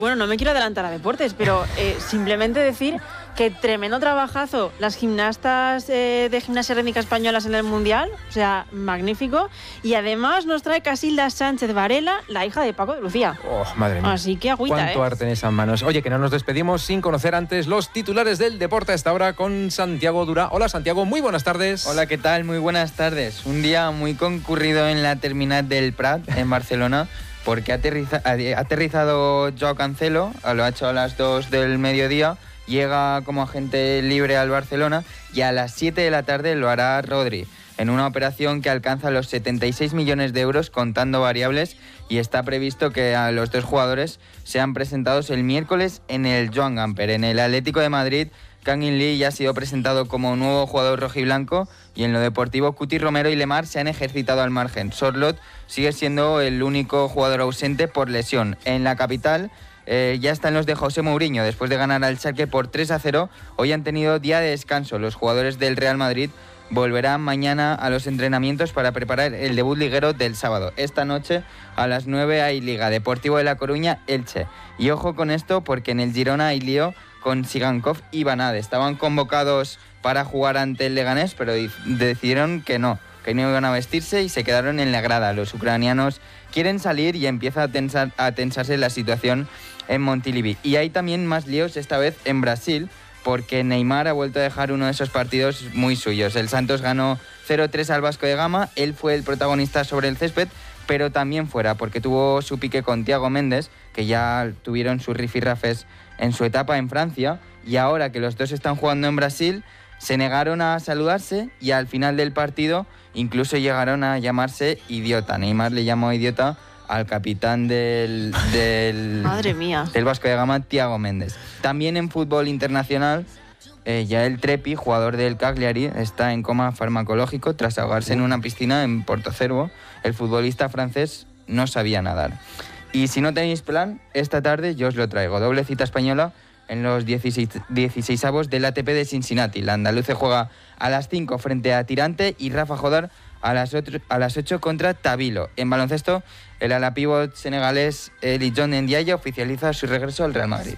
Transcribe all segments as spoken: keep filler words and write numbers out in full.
Bueno, no me quiero adelantar a deportes, pero eh, simplemente decir que tremendo trabajazo las gimnastas eh, de gimnasia rítmica españolas en el Mundial, o sea, magnífico. Y además nos trae Casilda Sánchez Varela, la hija de Paco de Lucía. Oh, madre mía. Así que agüita, Cuánto ¿eh? arte en esas manos. Oye, que no nos despedimos sin conocer antes los titulares del deporte a esta hora con Santiago Dura. Hola, Santiago, muy buenas tardes. Hola, ¿qué tal? Muy buenas tardes. Un día muy concurrido en la terminal del Prat, en Barcelona, porque ha, aterriza, ha aterrizado Joao Cancelo, lo ha hecho a las dos del mediodía, llega como agente libre al Barcelona y a las siete de la tarde lo hará Rodri, en una operación que alcanza los setenta y seis millones de euros contando variables, y está previsto que a los dos jugadores sean presentados el miércoles en el Joan Gamper. En el Atlético de Madrid, Kang In Lee ya ha sido presentado como nuevo jugador rojiblanco, y en lo deportivo Cuti Romero y Lemar se han ejercitado al margen. Sorloth sigue siendo el único jugador ausente por lesión. En la capital eh, ya están los de José Mourinho. Después de ganar al Schalke por tres a cero, hoy han tenido día de descanso. Los jugadores del Real Madrid volverán mañana a los entrenamientos para preparar el debut liguero del sábado. Esta noche a las nueve hay Liga. Deportivo de La Coruña, Elche. Y ojo con esto, porque en el Girona hay lío con Sigankov y Vanade. Estaban convocados para jugar ante el Leganés, pero decidieron que no, que no iban a vestirse y se quedaron en la grada. Los ucranianos quieren salir y empieza a, tensar, a tensarse la situación en Montilivi. Y hay también más líos, esta vez en Brasil, porque Neymar ha vuelto a dejar uno de esos partidos muy suyos. El Santos ganó cero tres al Vasco de Gama, él fue el protagonista sobre el césped, pero también fuera, porque tuvo su pique con Thiago Méndez, que ya tuvieron sus rifirrafes en su etapa en Francia, y ahora que los dos están jugando en Brasil, se negaron a saludarse y al final del partido incluso llegaron a llamarse idiota. Neymar le llamó idiota al capitán del, del, Madre mía. del Vasco de Gama, Thiago Méndez. También en fútbol internacional, eh, Yael Trepi, jugador del Cagliari, está en coma farmacológico tras ahogarse en una piscina en Portocervo. El futbolista francés no sabía nadar. Y si no tenéis plan, esta tarde yo os lo traigo. Doble cita española en los dieciseisavos del A T P de Cincinnati. La andaluce juega a las cinco frente a Tirante y Rafa Jodar a las, ocho, a las ocho contra Tabilo. En baloncesto, el ala pívot senegalés Eli John Ndiaye oficializa su regreso al Real Madrid.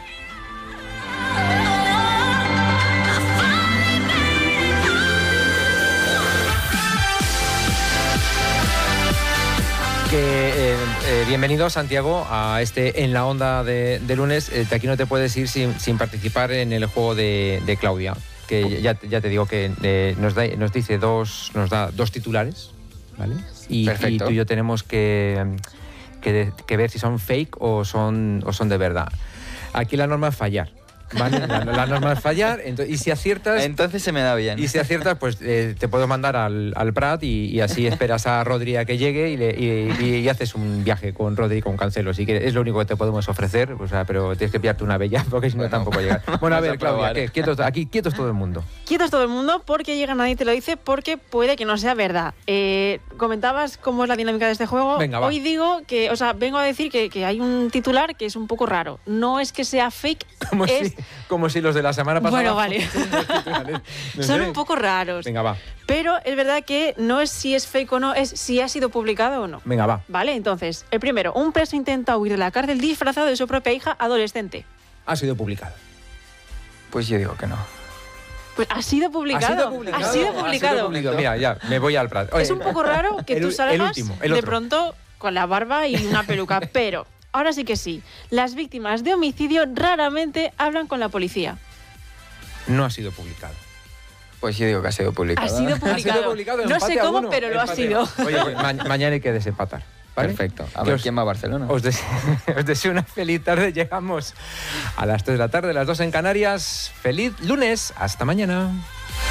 Que, eh, eh, bienvenido, Santiago, a este En la Onda de, de lunes. Eh, de aquí no te puedes ir sin, sin participar en el juego de, de Claudia, que ya, ya te digo que eh, nos, da, nos dice dos, nos da dos titulares, ¿vale? Y, y tú y yo tenemos que, que, de, que ver si son fake o son, o son de verdad. Aquí la norma es fallar. ¿Vale? La, la norma es fallar, entonces, y si aciertas... Entonces se me da bien. Y si aciertas, pues eh, te puedo mandar al, al Prat y, y así esperas a Rodri a que llegue y, le, y, y haces un viaje con Rodri y con Cancelo. Así que es lo único que te podemos ofrecer, o sea, pero tienes que pillarte una bella porque si no bueno, tampoco llegas. Bueno, a ver, a Claudia, ¿qué? Quietos, aquí quietos todo el mundo. Quietos todo el mundo porque llega nadie te lo dice, porque puede que no sea verdad. Eh, comentabas cómo es la dinámica de este juego. Venga, va. Hoy digo que, o sea, vengo a decir que, que hay un titular que es un poco raro. No es que sea fake, como es... Si, como si los de la semana pasada... Bueno, vale. No Son sé. un poco raros. Venga, va. Pero es verdad que no es si es fake o no, es si ha sido publicado o no. Venga, va. Vale, entonces, el primero, un preso intenta huir de la cárcel disfrazado de su propia hija adolescente. Ha sido publicado. Pues yo digo que no. Pues ha sido publicado. Ha sido publicado. Ha sido publicado. Ha sido publicado. Mira, ya, me voy al Prat. Oye, es un poco raro que el, tú salgas el último, el de otro. pronto con la barba y una peluca, pero ahora sí que sí. Las víctimas de homicidio raramente hablan con la policía. No ha sido publicado. Pues yo digo que ha sido publicado. Ha sido publicado. Ha sido publicado, no sé cómo, uno, pero lo empate. ha sido. Oye, pues, ma mañana hay que desempatar. ¿Vale? Perfecto. A que ver os, quién va a Barcelona. Os, des os deseo una feliz tarde. Llegamos a las tres de la tarde, las dos en Canarias. Feliz lunes. Hasta mañana.